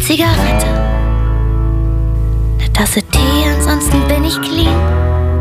Zigarette, eine Tasse Tee, ansonsten bin ich clean.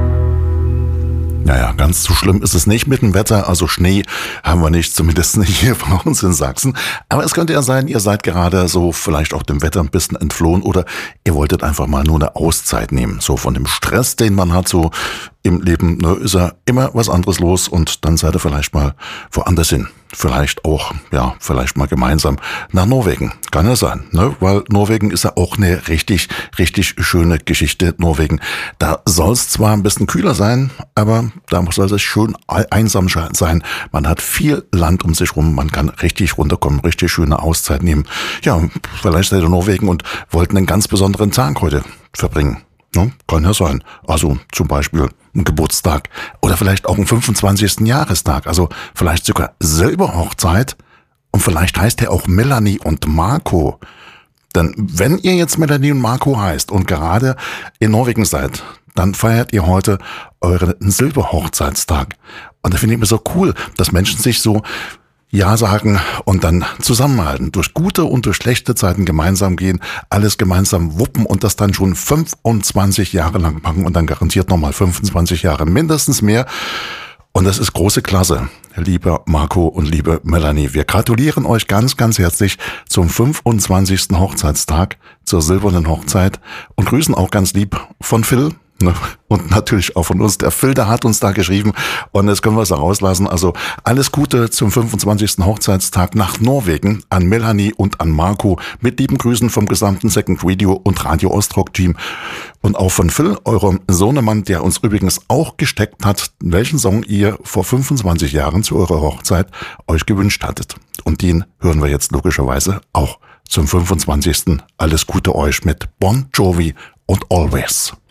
Naja, ganz so schlimm ist es nicht mit dem Wetter, also Schnee haben wir nicht, zumindest nicht hier bei uns in Sachsen. Aber es könnte ja sein, ihr seid gerade so vielleicht auch dem Wetter ein bisschen entflohen oder ihr wolltet einfach mal nur eine Auszeit nehmen. So von dem Stress, den man hat, so im Leben, ne, ist ja immer was anderes los und dann seid ihr vielleicht mal woanders hin. Vielleicht auch, ja, vielleicht mal gemeinsam nach Norwegen. Kann ja sein, ne? Weil Norwegen ist ja auch eine richtig, richtig schöne Geschichte. Norwegen, da soll es zwar ein bisschen kühler sein, aber da soll es schön einsam sein. Man hat viel Land um sich rum, man kann richtig runterkommen, richtig schöne Auszeit nehmen. Ja, vielleicht seid ihr in Norwegen und wollten einen ganz besonderen Tag heute verbringen. Ne? Kann ja sein. Also zum Beispiel ein Geburtstag oder vielleicht auch einen 25. Jahrestag. Also vielleicht sogar Silberhochzeit. Und vielleicht heißt er auch Melanie und Marco. Denn wenn ihr jetzt Melanie und Marco heißt und gerade in Norwegen seid, dann feiert ihr heute euren Silberhochzeitstag. Und da finde ich mir so cool, dass Menschen sich so Ja sagen und dann zusammenhalten. Durch gute und durch schlechte Zeiten gemeinsam gehen, alles gemeinsam wuppen und das dann schon 25 Jahre lang machen und dann garantiert nochmal 25 Jahre mindestens mehr. Und das ist große Klasse, lieber Marco und liebe Melanie. Wir gratulieren euch ganz, ganz herzlich zum 25. Hochzeitstag, zur silbernen Hochzeit und grüßen auch ganz lieb von Phil. Und natürlich auch von uns. Der Phil, der hat uns da geschrieben und jetzt können wir es auch rauslassen. Also alles Gute zum 25. Hochzeitstag nach Norwegen an Melanie und an Marco mit lieben Grüßen vom gesamten Second Radio und Radio Ostrock Team und auch von Phil, eurem Sohnemann, der uns übrigens auch gesteckt hat, welchen Song ihr vor 25 Jahren zu eurer Hochzeit euch gewünscht hattet. Und den hören wir jetzt logischerweise auch zum 25. Alles Gute euch mit Bon Jovi und Always.